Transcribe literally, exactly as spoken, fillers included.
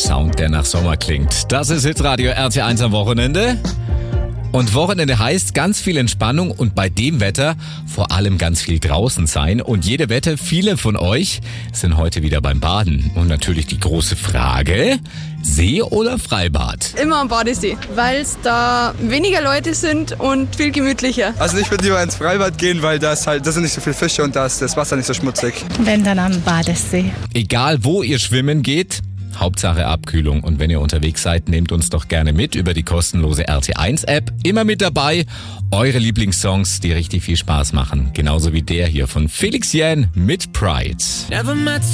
Sound, der nach Sommer klingt. Das ist Hitradio R T eins am Wochenende. Und Wochenende heißt ganz viel Entspannung und bei dem Wetter vor allem ganz viel draußen sein. Und jede Wette, viele von euch sind heute wieder beim Baden. Und natürlich die große Frage, See oder Freibad? Immer am Badesee, weil es da weniger Leute sind und viel gemütlicher. Also ich würde lieber ins Freibad gehen, weil da ist halt, da sind nicht so viele Fische und da ist das Wasser nicht so schmutzig. Wenn, dann am Badesee. Egal wo ihr schwimmen geht, Hauptsache Abkühlung. Und wenn ihr unterwegs seid, nehmt uns doch gerne mit über die kostenlose R T eins App. Immer mit dabei, eure Lieblingssongs, die richtig viel Spaß machen. Genauso wie der hier von Felix Jähn mit Pride. Never met